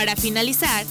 Para finalizar,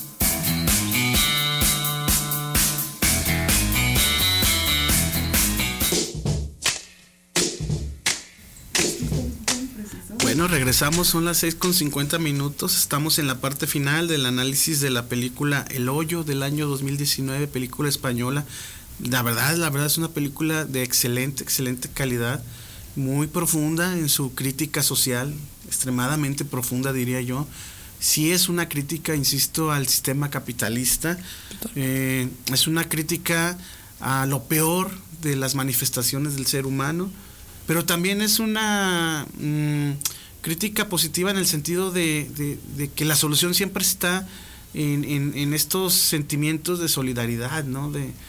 bueno, regresamos, son las 6:50. Estamos en la parte final del análisis de la película El Hoyo del año 2019, película española. La verdad es una película de excelente calidad, muy profunda en su crítica social, extremadamente profunda, diría yo. Sí es una crítica, insisto, al sistema capitalista, es una crítica a lo peor de las manifestaciones del ser humano, pero también es una crítica positiva en el sentido de que la solución siempre está en estos sentimientos de solidaridad, ¿no?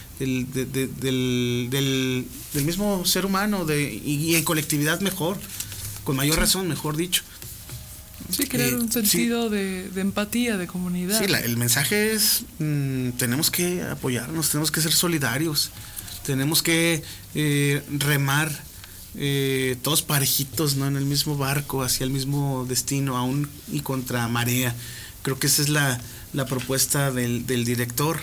Del mismo ser humano, y en colectividad mejor, con mayor razón, mejor dicho. Sí, crear un sentido de empatía, de comunidad. Sí, el mensaje es, tenemos que apoyarnos, tenemos que ser solidarios, tenemos que remar todos parejitos, ¿no? En el mismo barco, hacia el mismo destino, aún y contra marea. Creo que esa es la propuesta del director.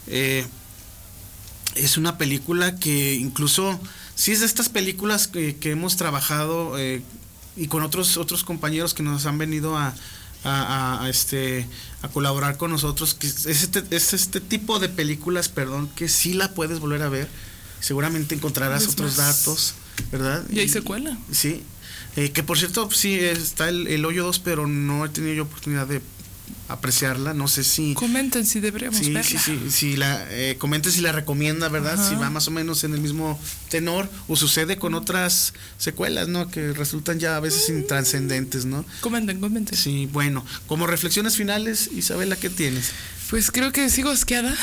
Es una película que incluso, sí es de estas películas que hemos trabajado y con otros compañeros que nos han venido a colaborar con nosotros, que es este tipo de películas, que sí la puedes volver a ver, seguramente encontrarás otros datos, ¿verdad? Y hay secuela. Sí, que por cierto, sí, está el Hoyo 2, pero no he tenido yo oportunidad de apreciarla, no sé si... Comenten si deberíamos verla. Sí, comenten si la recomienda, ¿verdad? Ajá. Si va más o menos en el mismo tenor, o sucede con otras secuelas, ¿no? Que resultan ya a veces intrascendentes, ¿no? Comenten. Sí, bueno, como reflexiones finales, Isabela, ¿qué tienes? Pues creo que sigo asqueada.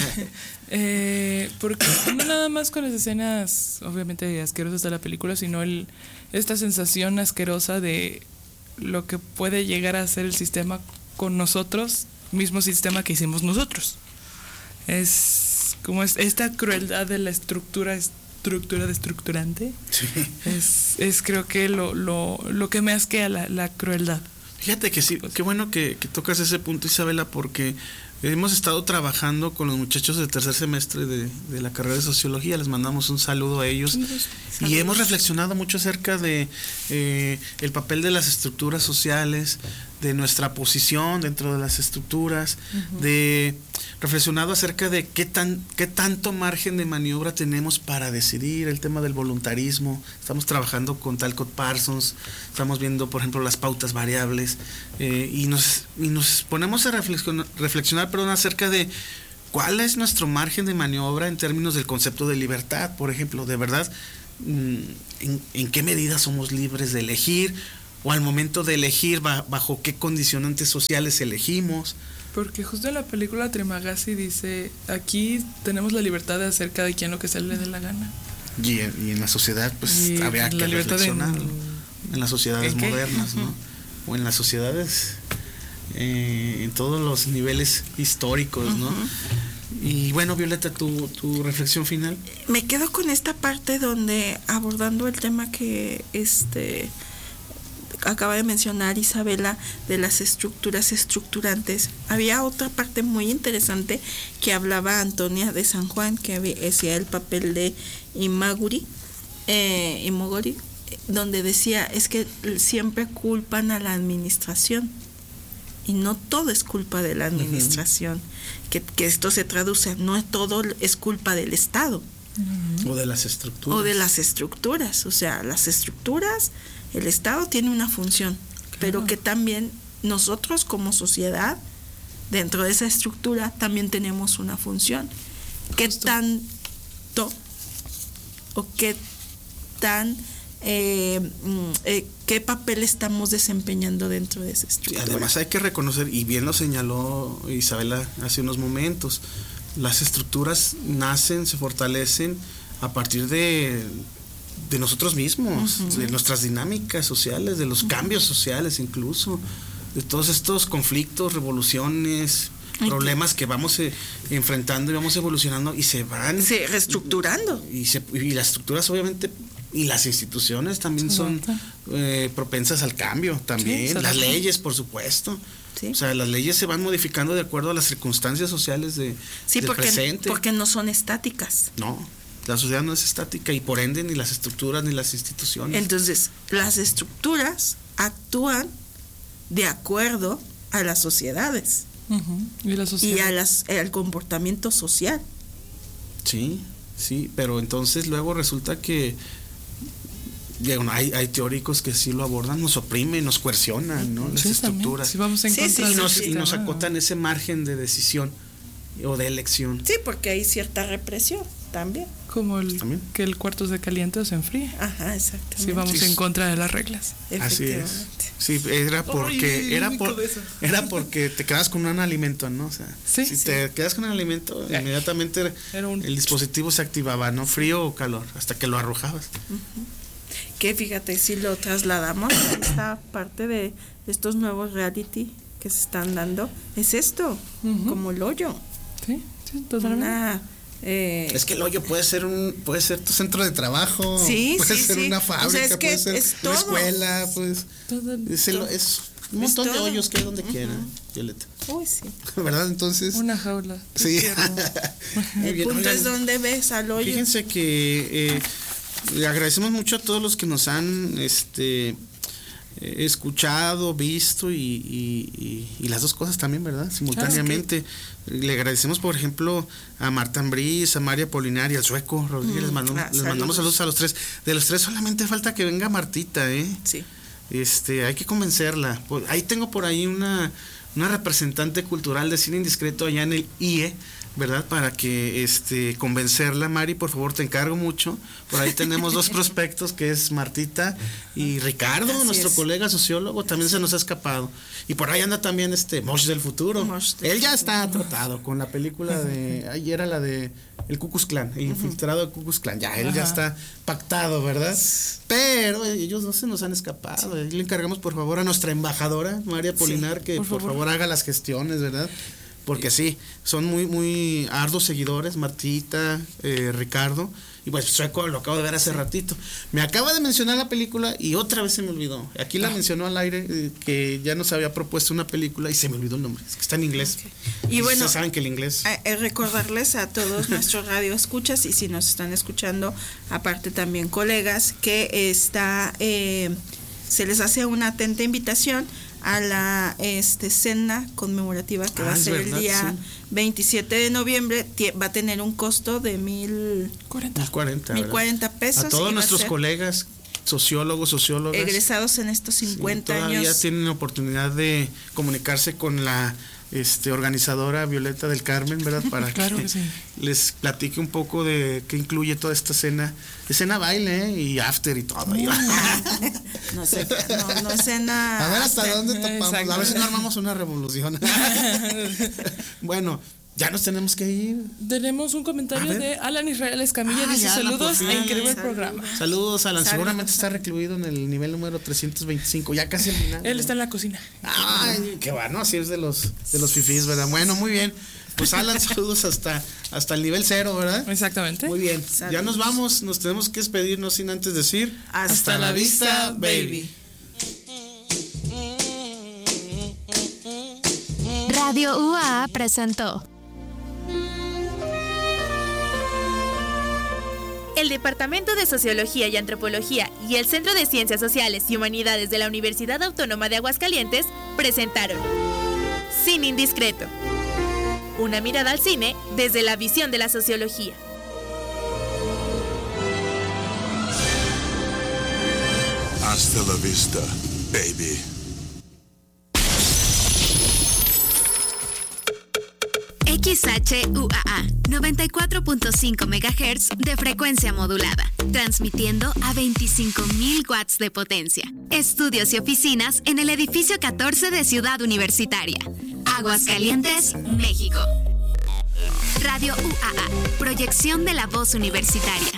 Porque no nada más con las escenas, obviamente, asquerosas de la película, sino esta sensación asquerosa de lo que puede llegar a ser el sistema con nosotros, mismo sistema que hicimos nosotros. Es como esta crueldad de la estructura destructurante. Sí. Es creo que lo que me asquea, la crueldad. Fíjate que sí, qué bueno que tocas ese punto, Isabela, porque hemos estado trabajando con los muchachos del tercer semestre de la carrera de Sociología. Les mandamos un saludo a ellos. Y hemos reflexionado mucho acerca de el papel de las estructuras sociales, de nuestra posición dentro de las estructuras, reflexionado acerca de qué tanto margen de maniobra tenemos para decidir, el tema del voluntarismo. Estamos trabajando con Talcott Parsons, estamos viendo, por ejemplo, las pautas variables, y nos ponemos a reflexionar acerca de cuál es nuestro margen de maniobra en términos del concepto de libertad, por ejemplo, de verdad, en qué medida somos libres de elegir, o al momento de elegir, bajo qué condicionantes sociales elegimos. Porque justo en la película Trimagasi dice, aquí tenemos la libertad de hacer cada quien lo que se le dé la gana. Y en la sociedad, pues, habría que reflexionar, en las sociedades modernas, ¿no? O en las sociedades, en todos los niveles históricos, ¿no? Y bueno, Violeta, tu reflexión final. Me quedo con esta parte donde, abordando el tema que acaba de mencionar Isabela, de las estructuras estructurantes, había otra parte muy interesante que hablaba Antonia de San Juan, que hacía el papel de Imoguri, donde decía, es que siempre culpan a la administración, y no todo es culpa de la administración, que esto se traduce, no todo es culpa del Estado. O de las estructuras. O sea, las estructuras, el Estado tiene una función, claro, pero que también nosotros como sociedad, dentro de esa estructura, también tenemos una función. ¿Qué tanto o qué papel estamos desempeñando dentro de esa estructura? Sí, además hay que reconocer, y bien lo señaló Isabela hace unos momentos, las estructuras nacen, se fortalecen a partir de nosotros mismos, de nuestras dinámicas sociales, de los cambios sociales incluso, de todos estos conflictos, revoluciones, problemas que vamos enfrentando y vamos evolucionando y se van reestructurando. Y las estructuras obviamente Y las instituciones también son propensas al cambio, también. Sí, las leyes, por supuesto. Sí. O sea, las leyes se van modificando de acuerdo a las circunstancias sociales del presente. Porque no son estáticas. No, la sociedad no es estática y por ende ni las estructuras ni las instituciones. Entonces, las estructuras actúan de acuerdo a las sociedades. Y la sociedad. Y al comportamiento social. Sí, pero entonces luego resulta que hay teóricos que sí lo abordan, nos oprimen, nos coercionan, ¿no? Las estructuras. Sí, vamos en contra y nos acotan ese margen de decisión o de elección. Sí, porque hay cierta represión también. Como que el cuarto se caliente o se enfríe. Ajá, exactamente. Sí, vamos en contra de las reglas. Así es. Sí, era porque te quedas con un alimento, ¿no? O sea, te quedas con un alimento, inmediatamente el dispositivo se activaba, ¿no? Frío o calor, hasta que lo arrojabas. Que fíjate, si lo trasladamos a esta parte de estos nuevos reality que se están dando, es esto, como el hoyo. Sí, totalmente. Es que el hoyo puede ser tu centro de trabajo, puede ser una fábrica, o sea, es que puede ser es una todo. escuela, pues es un montón de hoyos que hay donde quiera, Violeta. Uy, sí. ¿Verdad? Entonces una jaula. Sí. El punto es donde ves al hoyo. Fíjense que le agradecemos mucho a todos los que nos han escuchado, visto y las dos cosas también, ¿verdad? Simultáneamente. Le agradecemos, por ejemplo, a Marta Ambriz, a María Apolinar y al Sueco Rodríguez. Les mandamos saludos a los tres. De los tres solamente falta que venga Martita, Sí. Hay que convencerla. Ahí tengo por ahí una representante cultural de Cine Indiscreto allá en el IE, ¿verdad? Para que convencerla, Mari, por favor, te encargo mucho. Por ahí tenemos dos prospectos, que es Martita y Ricardo, nuestro colega sociólogo, también se nos ha escapado. Y por ahí anda también Mosh del Futuro. Él ya está tratado con la película ayer era la de el Ku Klux Klan, el infiltrado del Ku Klux Klan. Ya, él ya está pactado, ¿verdad? Pero ellos no se nos han escapado. Le encargamos, por favor, a nuestra embajadora, María Apolinar, que por favor haga las gestiones, ¿verdad? Porque sí, son muy, muy arduos seguidores, Martita, Ricardo, y pues Sueco lo acabo de ver hace ratito. Me acaba de mencionar la película y otra vez se me olvidó. Aquí la mencionó al aire, que ya nos había propuesto una película y se me olvidó el nombre, es que está en inglés. Y bueno, ustedes saben que el inglés... recordarles a todos nuestros radioescuchas, y si nos están escuchando, aparte también colegas, que se les hace una atenta invitación a la cena conmemorativa que va a ser el día 27 de noviembre. Va a tener un costo de 1,040 pesos. A todos nuestros colegas sociólogos, sociólogas egresados en estos 50 todavía años tienen la oportunidad de comunicarse con la organizadora Violeta del Carmen, ¿verdad? Para claro que les platique un poco de qué incluye toda esta escena baile y after y todo. No cena. A ver hasta dónde topamos. Exacto. A ver si no armamos una revolución. Bueno, ya nos tenemos que ir. Tenemos un comentario de Alan Israel Escamilla. Dice saludos e increíble programa. Saludos, Alan. Seguramente está recluido en el nivel número 325, ya casi al final. Él está en la cocina. Ay, qué bueno, así es de los fifís, ¿verdad? Bueno, muy bien. Pues Alan, saludos hasta el nivel 0, ¿verdad? Exactamente. Muy bien. Saludos. Ya nos vamos, nos tenemos que despedirnos sin antes decir hasta la vista, baby. Radio UAA presentó El Departamento de Sociología y Antropología y el Centro de Ciencias Sociales y Humanidades de la Universidad Autónoma de Aguascalientes presentaron Cine Indiscreto, una mirada al cine desde la visión de la sociología. Hasta la vista, baby. XHUAA 94.5 MHz de frecuencia modulada, transmitiendo a 25.000 watts de potencia. Estudios y oficinas en el edificio 14 de Ciudad Universitaria, Aguascalientes, México. Radio UAA, proyección de la voz universitaria.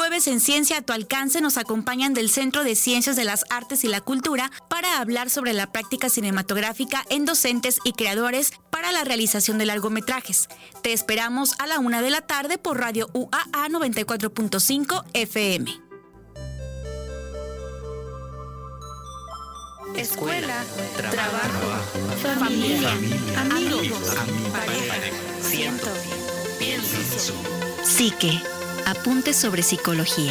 jueves en Ciencia a tu alcance nos acompañan del Centro de Ciencias de las Artes y la Cultura para hablar sobre la práctica cinematográfica en docentes y creadores para la realización de largometrajes. Te esperamos a la 1 de la tarde por Radio UAA 94.5 FM. Escuela, trabajo, familia, amigos, pareja, siento, pienso. Psique, apuntes sobre psicología.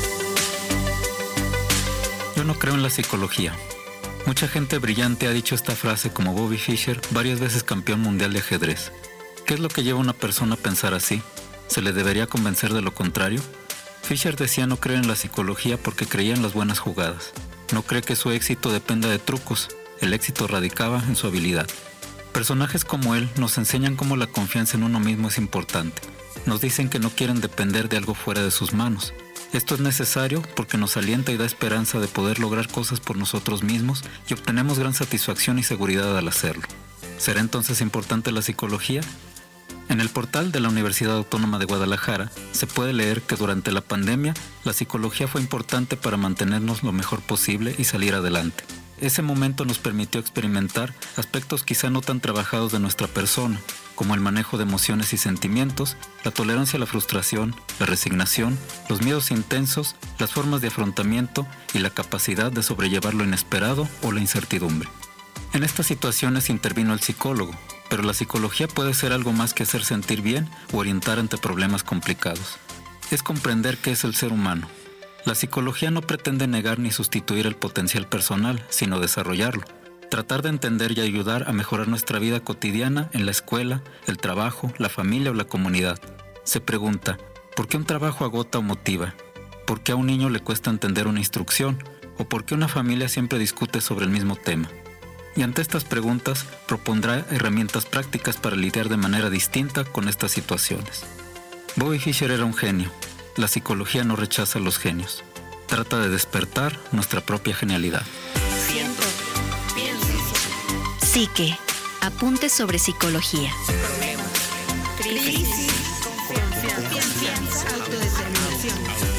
Yo no creo en la psicología. Mucha gente brillante ha dicho esta frase, como Bobby Fischer, varias veces campeón mundial de ajedrez. ¿Qué es lo que lleva a una persona a pensar así? ¿Se le debería convencer de lo contrario? Fischer decía no creer en la psicología porque creía en las buenas jugadas. No cree que su éxito dependa de trucos, el éxito radicaba en su habilidad. Personajes como él nos enseñan cómo la confianza en uno mismo es importante. Nos dicen que no quieren depender de algo fuera de sus manos. Esto es necesario porque nos alienta y da esperanza de poder lograr cosas por nosotros mismos y obtenemos gran satisfacción y seguridad al hacerlo. ¿Será entonces importante la psicología? En el portal de la Universidad Autónoma de Guadalajara se puede leer que durante la pandemia la psicología fue importante para mantenernos lo mejor posible y salir adelante. Ese momento nos permitió experimentar aspectos quizá no tan trabajados de nuestra persona, como el manejo de emociones y sentimientos, la tolerancia a la frustración, la resignación, los miedos intensos, las formas de afrontamiento y la capacidad de sobrellevar lo inesperado o la incertidumbre. En estas situaciones intervino el psicólogo, pero la psicología puede ser algo más que hacer sentir bien o orientar ante problemas complicados. Es comprender qué es el ser humano. La psicología no pretende negar ni sustituir el potencial personal, sino desarrollarlo. Tratar de entender y ayudar a mejorar nuestra vida cotidiana en la escuela, el trabajo, la familia o la comunidad. Se pregunta, ¿por qué un trabajo agota o motiva? ¿Por qué a un niño le cuesta entender una instrucción? ¿O por qué una familia siempre discute sobre el mismo tema? Y ante estas preguntas, propondrá herramientas prácticas para lidiar de manera distinta con estas situaciones. Bobby Fischer era un genio. La psicología no rechaza a los genios. Trata de despertar nuestra propia genialidad. Siento, pienso. Psique, apuntes sobre psicología. Problemas, crisis, confianza, autodeterminación.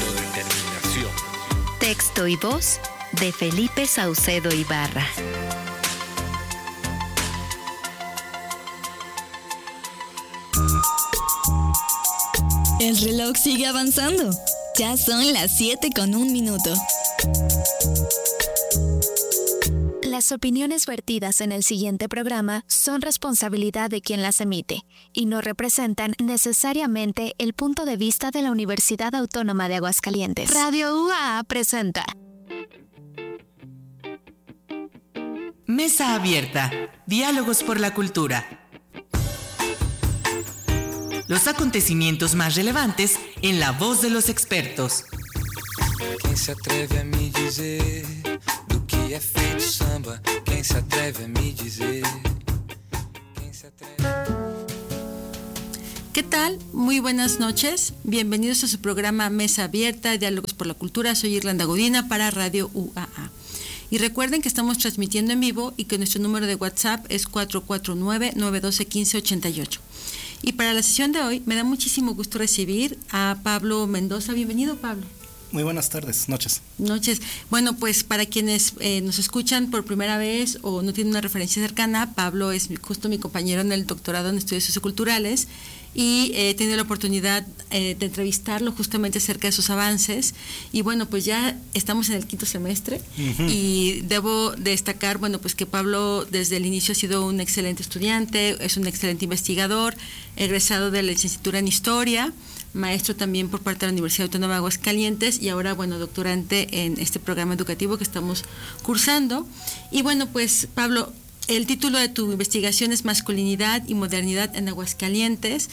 Texto y voz de Felipe Saucedo Ibarra. El reloj sigue avanzando. Ya son las 7:01. Las opiniones vertidas en el siguiente programa son responsabilidad de quien las emite y no representan necesariamente el punto de vista de la Universidad Autónoma de Aguascalientes. Radio UAA presenta Mesa Abierta. Diálogos por la cultura. Los acontecimientos más relevantes en la voz de los expertos. Quem se atreve a me dizer do que é feito samba? Quem se atreve a me dizer? Quem se atreve... ¿Qué tal? Muy buenas noches. Bienvenidos a su programa Mesa Abierta, Diálogos por la Cultura. Soy Irlanda Godina para Radio UAA. Y recuerden que estamos transmitiendo en vivo y que nuestro número de WhatsApp es 449-912-1588. Y para la sesión de hoy me da muchísimo gusto recibir a Pablo Mendoza. Bienvenido, Pablo. Muy buenas tardes, noches. Noches. Bueno, pues para quienes nos escuchan por primera vez o no tienen una referencia cercana, Pablo es justo mi compañero en el doctorado en estudios socioculturales y he tenido la oportunidad de entrevistarlo justamente acerca de sus avances. Y bueno, pues ya estamos en el 5º semestre y debo destacar, bueno, pues que Pablo desde el inicio ha sido un excelente estudiante, es un excelente investigador, egresado de la licenciatura en Historia, maestro también por parte de la Universidad Autónoma de Aguascalientes y ahora, bueno, doctorante en este programa educativo que estamos cursando. Y bueno, pues Pablo, el título de tu investigación es Masculinidad y Modernidad en Aguascalientes,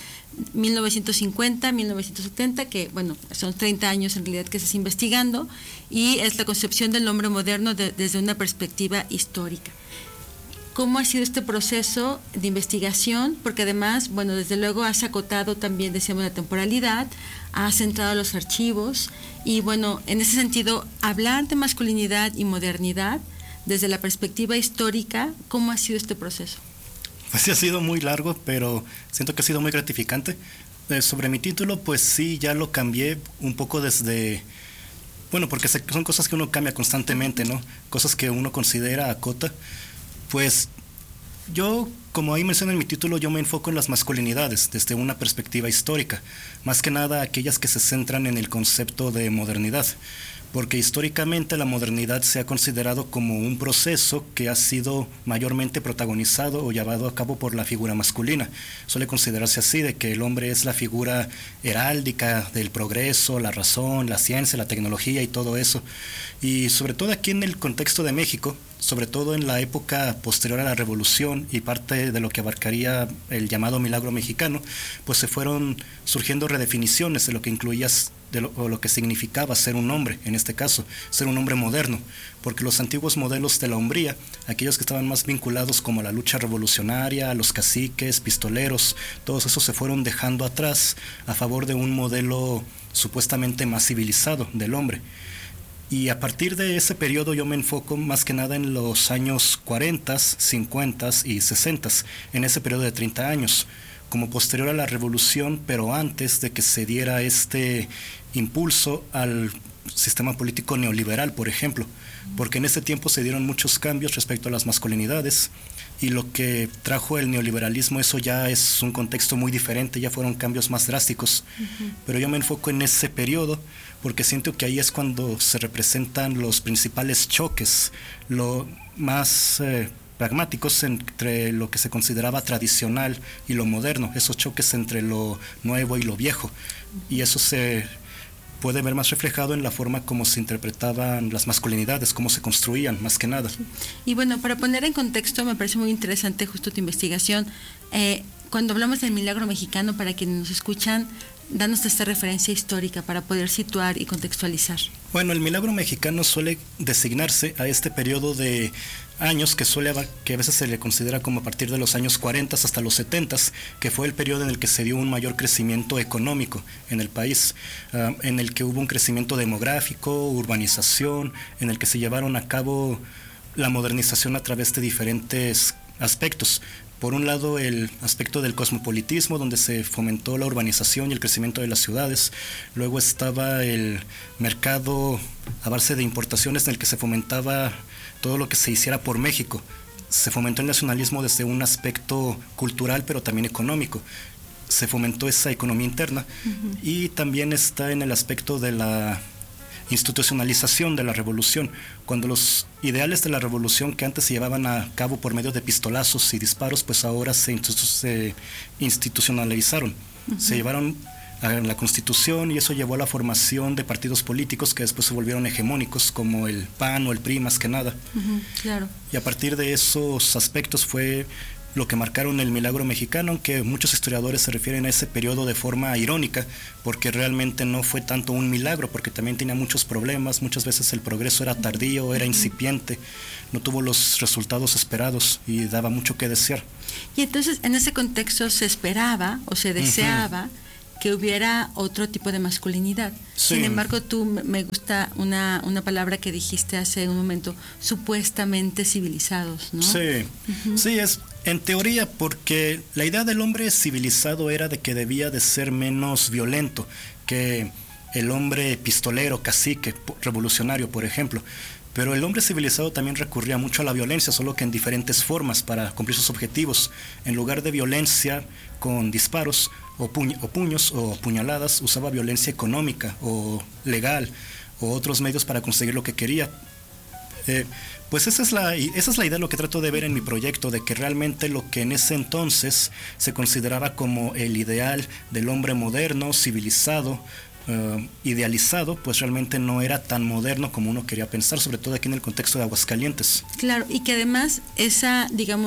1950-1970, que bueno, son 30 años en realidad que estás investigando, y es la concepción del hombre moderno desde una perspectiva histórica. ¿Cómo ha sido este proceso de investigación? Porque además, bueno, desde luego has acotado también, decíamos, la temporalidad, has centrado los archivos y bueno, en ese sentido, hablar de masculinidad y modernidad desde la perspectiva histórica, ¿cómo ha sido este proceso? Pues sí, ha sido muy largo, pero siento que ha sido muy gratificante Sobre mi título, pues sí, ya lo cambié un poco desde... Bueno, porque son cosas que uno cambia constantemente, ¿no? Cosas que uno considera, acota. Pues yo, como ahí menciono en mi título, yo me enfoco en las masculinidades desde una perspectiva histórica. Más que nada aquellas que se centran en el concepto de modernidad. Porque históricamente la modernidad se ha considerado como un proceso que ha sido mayormente protagonizado o llevado a cabo por la figura masculina. Suele considerarse así, de que el hombre es la figura heráldica del progreso, la razón, la ciencia, la tecnología y todo eso. Y sobre todo aquí en el contexto de México, sobre todo en la época posterior a la Revolución y parte de lo que abarcaría el llamado milagro mexicano, pues se fueron surgiendo redefiniciones de lo que incluía o lo que significaba ser un hombre, en este caso, ser un hombre moderno, porque los antiguos modelos de la hombría, aquellos que estaban más vinculados como a la lucha revolucionaria, a los caciques, pistoleros, todos esos se fueron dejando atrás a favor de un modelo supuestamente más civilizado del hombre. Y a partir de ese periodo yo me enfoco más que nada en los años 40, 50 y 60, en ese periodo de 30 años, como posterior a la revolución, pero antes de que se diera este impulso al sistema político neoliberal, por ejemplo, porque en ese tiempo se dieron muchos cambios respecto a las masculinidades, y lo que trajo el neoliberalismo, eso ya es un contexto muy diferente, ya fueron cambios más drásticos, pero yo me enfoco en ese periodo porque siento que ahí es cuando se representan los principales choques, lo más pragmáticos entre lo que se consideraba tradicional y lo moderno, esos choques entre lo nuevo y lo viejo, y eso se puede ver más reflejado en la forma como se interpretaban las masculinidades, cómo se construían, más que nada. Sí. Y bueno, para poner en contexto, me parece muy interesante justo tu investigación. Cuando hablamos del milagro mexicano, para quienes nos escuchan, danos esta referencia histórica para poder situar y contextualizar. Bueno, el milagro mexicano suele designarse a este periodo de años que a veces se le considera como a partir de los años 40 hasta los 70, que fue el periodo en el que se dio un mayor crecimiento económico en el país, en el que hubo un crecimiento demográfico, urbanización, en el que se llevaron a cabo la modernización a través de diferentes aspectos. Por un lado, el aspecto del cosmopolitismo, donde se fomentó la urbanización y el crecimiento de las ciudades. Luego estaba el mercado a base de importaciones, en el que se fomentaba todo lo que se hiciera por México. Se fomentó el nacionalismo desde un aspecto cultural, pero también económico. Se fomentó esa economía interna. Y también está en el aspecto de la institucionalización de la revolución, cuando los ideales de la revolución que antes se llevaban a cabo por medio de pistolazos y disparos, pues ahora se institucionalizaron, se llevaron a la Constitución, y eso llevó a la formación de partidos políticos que después se volvieron hegemónicos, como el PAN o el PRI más que nada. Claro. Y a partir de esos aspectos fue lo que marcaron el milagro mexicano, aunque muchos historiadores se refieren a ese periodo de forma irónica, porque realmente no fue tanto un milagro, porque también tenía muchos problemas, muchas veces el progreso era tardío, era incipiente, no tuvo los resultados esperados y daba mucho que desear. Y entonces en ese contexto se esperaba o se deseaba que hubiera otro tipo de masculinidad. Sí. Sin embargo, me gusta una palabra que dijiste hace un momento, supuestamente civilizados, ¿no? Sí, sí, es en teoría, porque la idea del hombre civilizado era de que debía de ser menos violento que el hombre pistolero, cacique, revolucionario, por ejemplo. Pero el hombre civilizado también recurría mucho a la violencia, solo que en diferentes formas para cumplir sus objetivos. En lugar de violencia con disparos o puños o puñaladas, usaba violencia económica o legal o otros medios para conseguir lo que quería. Pues esa es la idea de lo que trato de ver en mi proyecto, de que realmente lo que en ese entonces se consideraba como el ideal del hombre moderno, civilizado, idealizado, pues realmente no era tan moderno como uno quería pensar, sobre todo aquí en el contexto de Aguascalientes. Claro, y que además esa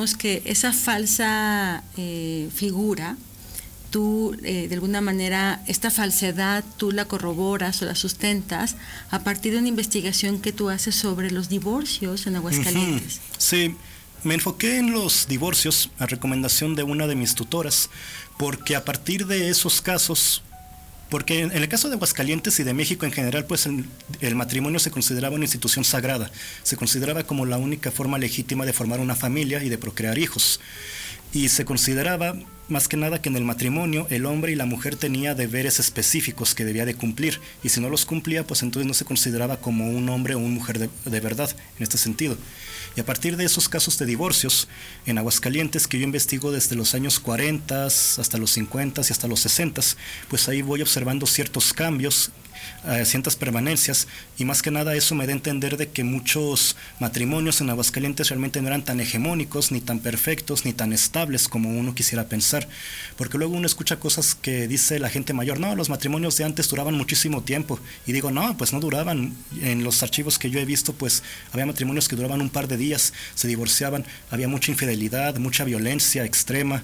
falsa figura, tú de alguna manera, esta falsedad tú la corroboras o la sustentas a partir de una investigación que tú haces sobre los divorcios en Aguascalientes. Sí, me enfoqué en los divorcios a recomendación de una de mis tutoras, porque a partir de esos casos, porque en el caso de Aguascalientes y de México en general, pues el matrimonio se consideraba una institución sagrada, se consideraba como la única forma legítima de formar una familia y de procrear hijos, y se consideraba más que nada que en el matrimonio el hombre y la mujer tenía deberes específicos que debía de cumplir, y si no los cumplía, pues entonces no se consideraba como un hombre o una mujer de verdad en este sentido. Y a partir de esos casos de divorcios en Aguascalientes, que yo investigo desde los años 40 hasta los 50 y hasta los 60, pues ahí voy observando ciertos cambios, ciertas permanencias, y más que nada eso me da a entender de que muchos matrimonios en Aguascalientes realmente no eran tan hegemónicos, ni tan perfectos, ni tan estables como uno quisiera pensar, porque luego uno escucha cosas que dice la gente mayor: no, los matrimonios de antes duraban muchísimo tiempo, y digo, no, pues no duraban. En los archivos que yo he visto, pues había matrimonios que duraban un par de días, se divorciaban, había mucha infidelidad, mucha violencia extrema,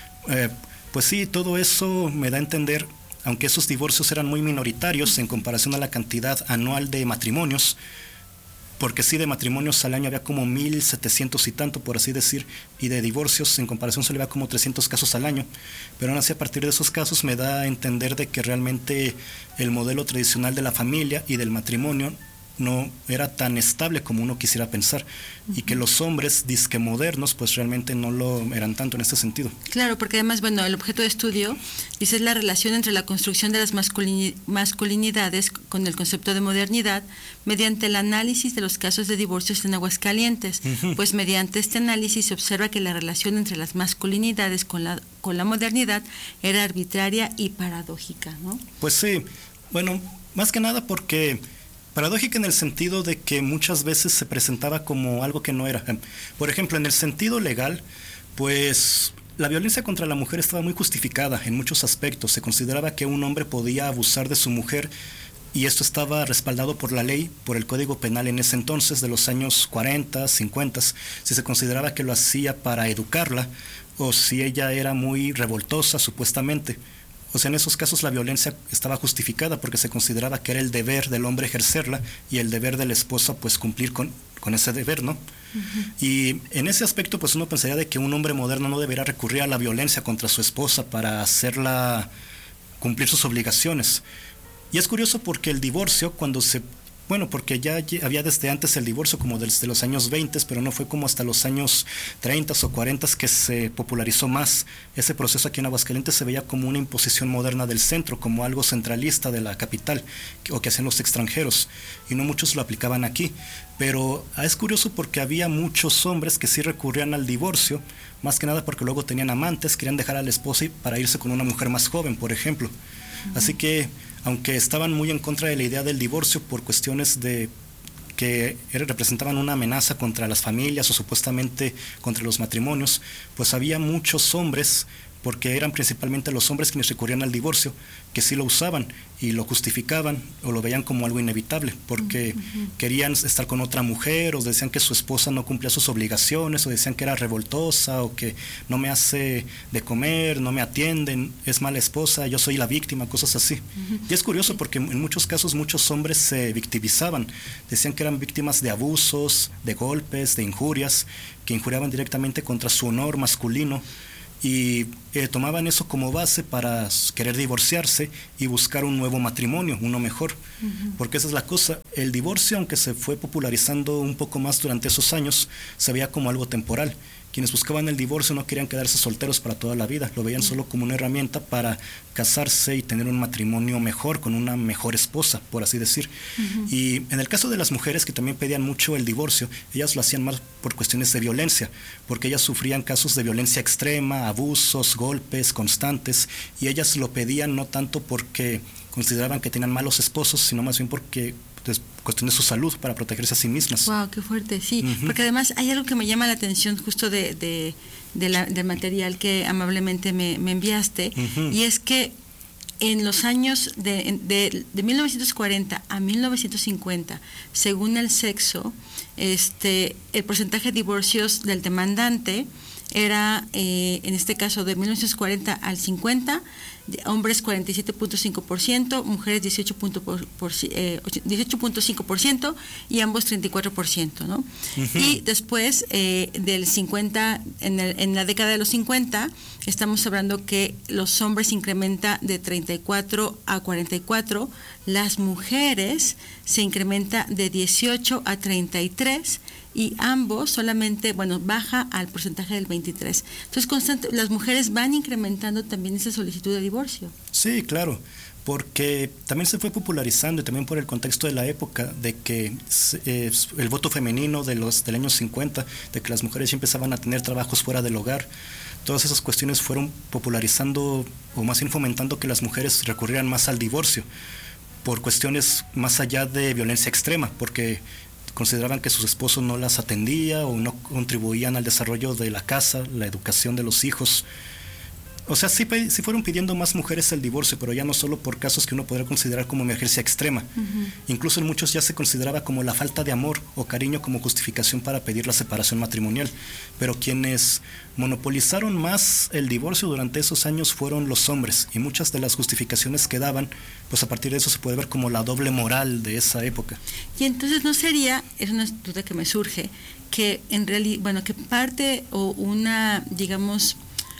pues sí, todo eso me da a entender, aunque esos divorcios eran muy minoritarios en comparación a la cantidad anual de matrimonios, porque sí, de matrimonios al año había como 1,700 y tanto, por así decir, y de divorcios en comparación solo había como 300 casos al año, pero aún así a partir de esos casos me da a entender de que realmente el modelo tradicional de la familia y del matrimonio no era tan estable como uno quisiera pensar, y que los hombres disque modernos pues realmente no lo eran tanto en este sentido. Claro, porque además, bueno, el objeto de estudio dice es la relación entre la construcción de las masculinidades con el concepto de modernidad mediante el análisis de los casos de divorcios en Aguascalientes. Pues mediante este análisis se observa que la relación entre las masculinidades con la modernidad era arbitraria y paradójica, ¿no? Pues sí, bueno, más que nada porque paradójica en el sentido de que muchas veces se presentaba como algo que no era. Por ejemplo, en el sentido legal, pues la violencia contra la mujer estaba muy justificada en muchos aspectos. Se consideraba que un hombre podía abusar de su mujer, y esto estaba respaldado por la ley, por el Código Penal en ese entonces, de los años 40, 50, si se consideraba que lo hacía para educarla, o si ella era muy revoltosa, supuestamente. O sea, en esos casos la violencia estaba justificada porque se consideraba que era el deber del hombre ejercerla y el deber de la esposa pues cumplir con ese deber, ¿no? Y en ese aspecto pues uno pensaría de que un hombre moderno no debería recurrir a la violencia contra su esposa para hacerla cumplir sus obligaciones. Y es curioso porque el divorcio, porque ya había desde antes el divorcio, como desde los años 20, pero no fue como hasta los años 30 o 40 que se popularizó más. Ese proceso aquí en Aguascalientes se veía como una imposición moderna del centro, como algo centralista de la capital, o que hacían los extranjeros, y no muchos lo aplicaban aquí. Pero es curioso porque había muchos hombres que sí recurrían al divorcio, más que nada porque luego tenían amantes, querían dejar a la esposa para irse con una mujer más joven, por ejemplo. Así que, aunque estaban muy en contra de la idea del divorcio por cuestiones de que representaban una amenaza contra las familias o supuestamente contra los matrimonios, pues había muchos hombres, porque eran principalmente los hombres quienes recurrían al divorcio, que sí lo usaban y lo justificaban o lo veían como algo inevitable, porque querían estar con otra mujer, o decían que su esposa no cumplía sus obligaciones, o decían que era revoltosa, o que no me hace de comer, no me atienden, es mala esposa, yo soy la víctima, cosas así. Y es curioso porque en muchos casos muchos hombres se victimizaban, decían que eran víctimas de abusos, de golpes, de injurias, que injuriaban directamente contra su honor masculino, y tomaban eso como base para querer divorciarse y buscar un nuevo matrimonio, uno mejor. Porque esa es la cosa, el divorcio, aunque se fue popularizando un poco más durante esos años, se veía como algo temporal. Quienes buscaban el divorcio no querían quedarse solteros para toda la vida, lo veían solo como una herramienta para casarse y tener un matrimonio mejor, con una mejor esposa, por así decir. Y en el caso de las mujeres que también pedían mucho el divorcio, ellas lo hacían más por cuestiones de violencia, porque ellas sufrían casos de violencia extrema, abusos, golpes constantes, y ellas lo pedían no tanto porque consideraban que tenían malos esposos, sino más bien porque cuestión de su salud, para protegerse a sí mismas. Wow, qué fuerte, sí, porque además hay algo que me llama la atención justo del material que amablemente me enviaste, y es que en los años de 1940 a 1950, según el sexo, el porcentaje de divorcios del demandante era, en este caso, de 1940 al 50, hombres 47.5%, mujeres 18.5% y ambos 34%, ¿no? Y después del 50, en la década de los 50, estamos hablando que los hombres incrementa de 34 a 44, las mujeres se incrementa de 18 a 33 y ambos solamente, baja al porcentaje del 23. Entonces, las mujeres van incrementando también esa solicitud de divorcio. Sí, claro, porque también se fue popularizando y también por el contexto de la época de que el voto femenino del año 50, de que las mujeres ya empezaban a tener trabajos fuera del hogar. Todas esas cuestiones fueron popularizando o más bien fomentando que las mujeres recurrieran más al divorcio por cuestiones más allá de violencia extrema, porque consideraban que sus esposos no las atendían o no contribuían al desarrollo de la casa, la educación de los hijos. O sea, sí fueron pidiendo más mujeres el divorcio, pero ya no solo por casos que uno podría considerar como emergencia extrema. Incluso en muchos ya se consideraba como la falta de amor o cariño como justificación para pedir la separación matrimonial. Pero quienes monopolizaron más el divorcio durante esos años fueron los hombres, y muchas de las justificaciones que daban, pues a partir de eso se puede ver como la doble moral de esa época. Y entonces no sería, es una duda que me surge, que en realidad, que parte o una, digamos,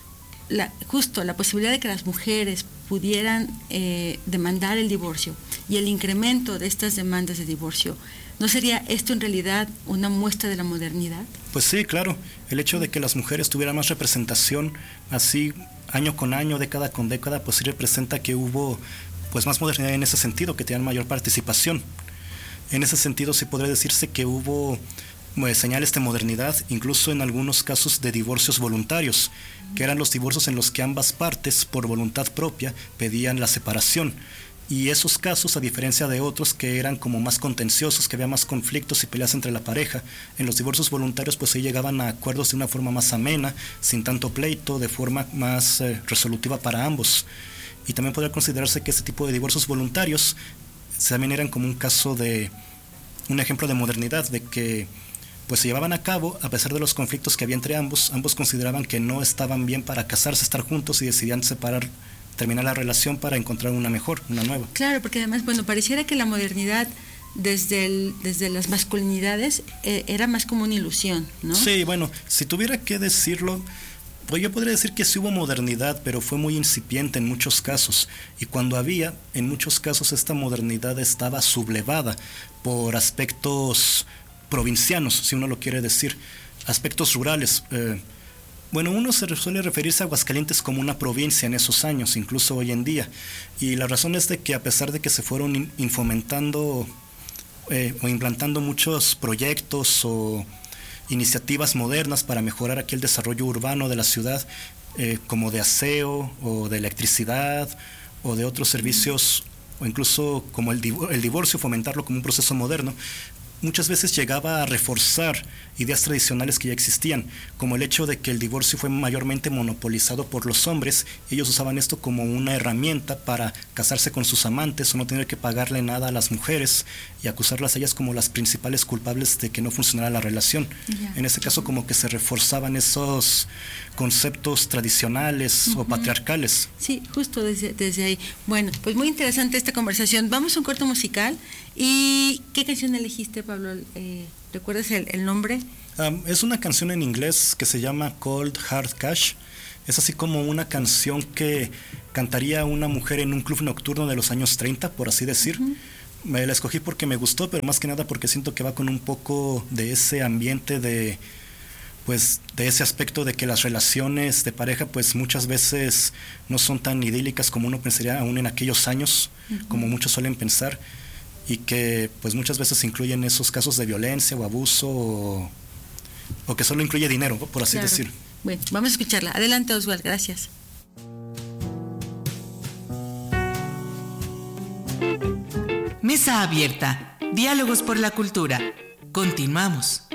justo la posibilidad de que las mujeres pudieran demandar el divorcio y el incremento de estas demandas de divorcio, ¿no sería esto en realidad una muestra de la modernidad? Pues sí, claro. El hecho de que las mujeres tuvieran más representación, así año con año, década con década, pues sí representa que hubo pues más modernidad en ese sentido, que tenían mayor participación. En ese sentido sí podría decirse que hubo señales de modernidad, incluso en algunos casos de divorcios voluntarios, que eran los divorcios en los que ambas partes, por voluntad propia, pedían la separación. Y esos casos, a diferencia de otros que eran como más contenciosos, que había más conflictos y peleas entre la pareja, en los divorcios voluntarios pues se llegaban a acuerdos de una forma más amena, sin tanto pleito, de forma más resolutiva para ambos. Y también podría considerarse que este tipo de divorcios voluntarios también eran como un ejemplo de modernidad, de que pues se llevaban a cabo a pesar de los conflictos que había entre ambos consideraban que no estaban bien para casarse, estar juntos, y decidían terminar la relación para encontrar una mejor, una nueva. Claro, porque además, pareciera que la modernidad desde las masculinidades era más como una ilusión, ¿no? Sí, si tuviera que decirlo, pues yo podría decir que sí hubo modernidad, pero fue muy incipiente en muchos casos, y cuando había, en muchos casos esta modernidad estaba sublevada por aspectos provincianos, si uno lo quiere decir, aspectos rurales. Uno suele referirse a Aguascalientes como una provincia en esos años, incluso hoy en día, y la razón es de que a pesar de que se fueron fomentando o implantando muchos proyectos o iniciativas modernas para mejorar aquí el desarrollo urbano de la ciudad, como de aseo o de electricidad o de otros servicios, o incluso como el divorcio, fomentarlo como un proceso moderno, muchas veces llegaba a reforzar ideas tradicionales que ya existían, como el hecho de que el divorcio fue mayormente monopolizado por los hombres. Ellos usaban esto como una herramienta para casarse con sus amantes o no tener que pagarle nada a las mujeres y acusarlas a ellas como las principales culpables de que no funcionara la relación. En ese caso como que se reforzaban esos conceptos tradicionales o patriarcales. Sí, justo desde ahí. Bueno, pues muy interesante esta conversación. Vamos a un corto musical. ¿Y qué canción elegiste, Pablo? ¿Recuerdas el nombre? Es una canción en inglés que se llama Cold Hard Cash. Es así como una canción que cantaría una mujer en un club nocturno de los años 30, por así decir. Me la escogí porque me gustó, pero más que nada porque siento que va con un poco de ese ambiente de ese aspecto de que las relaciones de pareja pues muchas veces no son tan idílicas como uno pensaría aún en aquellos años, como muchos suelen pensar, y que pues muchas veces incluyen esos casos de violencia o abuso o que solo incluye dinero, por así decir. Bueno, vamos a escucharla. Adelante, Oswald, gracias. Mesa abierta. Diálogos por la cultura. Continuamos.